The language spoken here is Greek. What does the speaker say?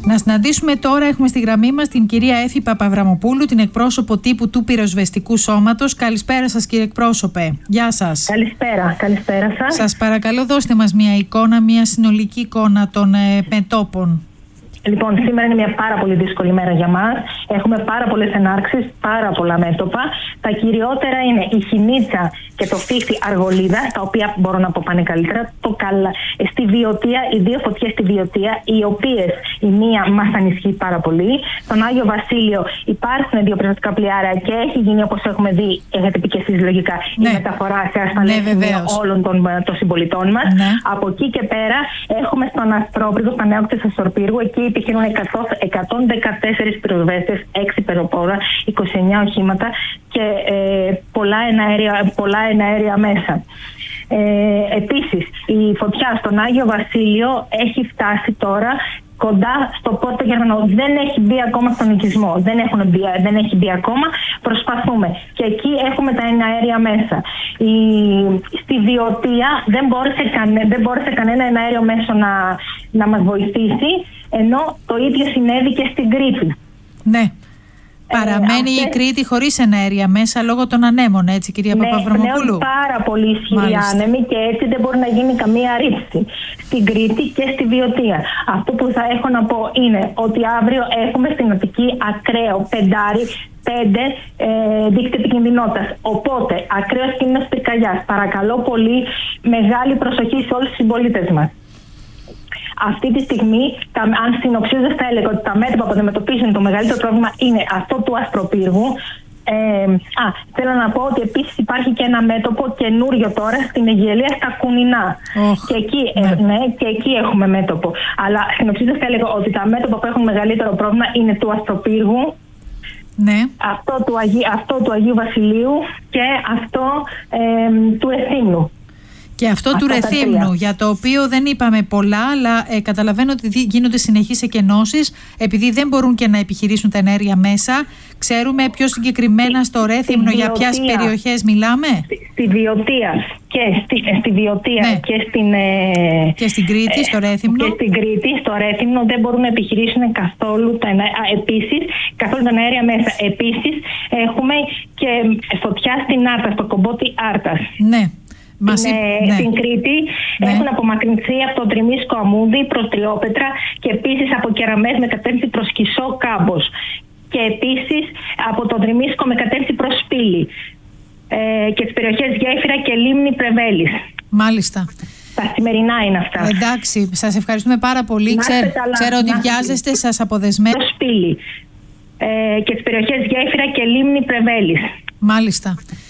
Να συναντήσουμε τώρα, έχουμε στη γραμμή μας την κυρία Έφη Παπαβραμοπούλου, την εκπρόσωπο τύπου του Πυροσβεστικού Σώματος. Καλησπέρα σας, κύριε εκπρόσωπε. Γεια σας. Καλησπέρα σας. Σας παρακαλώ, δώστε μας μια εικόνα, μια συνολική εικόνα των μετώπων. Λοιπόν, σήμερα είναι μια πάρα πολύ δύσκολη μέρα για μας. Έχουμε πάρα πολλές ενάρξεις, πάρα πολλά μέτωπα. Τα κυριότερα είναι η Χινίτσα και το Φίχτη Αργολίδα, τα οποία μπορώ να πω πάνε καλύτερα. Στη Βιωτία, οι δύο φωτιές στη Βιωτία, οι οποίες η μία μας ανισχύει πάρα πολύ. Στον Άγιο Βασίλειο υπάρχουν δύο πυροσβεστικά πλοιάρια και έχει γίνει, όπως έχουμε δει, έχετε πει και εσείς λογικά, η μεταφορά σε ασφαλές όλων των συμπολιτών μας. Ναι. Από εκεί και πέρα έχουμε στον Αστρόπυργο, στα νέα του Αστροπύργου, εκεί επιχειρούν 114 πυροσβέστες, 6 πεζοπόρα, 29 οχήματα και πολλά εναέρια μέσα. Επίσης, η φωτιά στον Άγιο Βασίλειο έχει φτάσει τώρα κοντά στο Πόρτο Γερμανό. Δεν έχει μπει ακόμα στον οικισμό. Δεν έχει μπει ακόμα. Προσπαθούμε. Και εκεί έχουμε τα εναέρια μέσα. Στη Βιωτία δεν μπόρεσε κανένα εναέριο μέσο να μας βοηθήσει, ενώ το ίδιο συνέβη και στην Κρήτη. Ναι. Παραμένει η Κρήτη χωρίς εναέρια μέσα λόγω των ανέμων, έτσι, κυρία Παπαβραμοπούλου? Ναι, πάρα πολύ ισχυροί άνεμοι και έτσι δεν μπορεί να γίνει καμία ρήψη στην Κρήτη και στη Βιωτία. Αυτό που θα έχω να πω είναι ότι αύριο έχουμε στην Αττική ακραίο 5 δίκτυα επικινδυνότητας. Οπότε, ακραίος κίνδυνος πυρκαγιάς. Παρακαλώ πολύ, μεγάλη προσοχή σε όλους τους συμπολίτες μας. Αυτή τη στιγμή, αν συνοψίζοντας, θα έλεγα ότι τα μέτωπα που αντιμετωπίζουν το μεγαλύτερο πρόβλημα είναι αυτό του Αστροπύργου. Θέλω να πω ότι επίσης υπάρχει και ένα μέτωπο καινούριο τώρα στην Αιγελία, στα Κουνινά. Και εκεί έχουμε μέτωπο. Αλλά συνοψίζοντας, θα έλεγα ότι τα μέτωπα που έχουν μεγαλύτερο πρόβλημα είναι του Αστροπύργου, ναι, αυτό του Αγίου Βασιλείου και αυτό του Ρεθύμνου. Και αυτό του Ρεθύμνου, για το οποίο δεν είπαμε πολλά, αλλά καταλαβαίνω ότι γίνονται συνεχείς εκενώσεις, επειδή δεν μπορούν και να επιχειρήσουν τα εναέρια μέσα. Ξέρουμε πιο συγκεκριμένα στο Ρέθυμνο για ποιες περιοχές μιλάμε? Στη Βιωτία στη Βιωτία, ναι, και στην Κρήτη, στο Ρέθυμνο. Και στην Κρήτη, στο Ρέθυμνο δεν μπορούν να επιχειρήσουν καθόλου τα εναέρια μέσα. Επίσης έχουμε και φωτιά στην Άρτα, στο κομπότι Άρτας. Ναι. Στην Κρήτη, ναι, έχουν απομακρυνθεί από τον Τριμίσκο Αμμούδη προς Τριόπετρα και επίσης από Κεραμές με κατεύθυνση προς Κισό Κάμπος. Και επίσης από τον Τριμίσκο με κατεύθυνση προς Σπύλη. Και τις περιοχές Γέφυρα και Λίμνη Πρεβέλης. Μάλιστα. Τα σημερινά είναι αυτά. Εντάξει, σας ευχαριστούμε πάρα πολύ. Ξέρω ότι βιάζεστε, σας αποδεσμεύω. Προς Σπύλη. Και τις περιοχές Γέφυρα και Λίμνη Πρεβέλης. Μάλιστα.